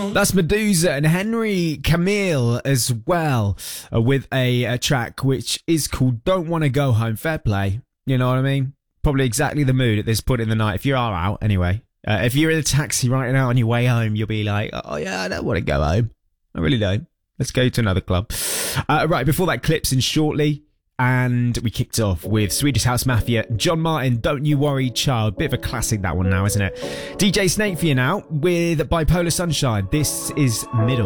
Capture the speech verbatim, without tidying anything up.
That's Medusa and Henry Camille as well, uh, with a, a track which is called Don't Wanna Go Home. Fair play, you know what I mean? Probably exactly the mood at this point in the night, if you are out anyway. Uh, if you're in a taxi right now on your way home, you'll be like, oh yeah, I don't want to go home. I really don't. Let's go to another club. Uh, right, before that, clips in shortly. And we kicked off with Swedish House Mafia, John Martin, Don't You Worry Child. Bit of a classic, that one now, isn't it? D J Snake for you now with Bipolar Sunshine. This is Middle.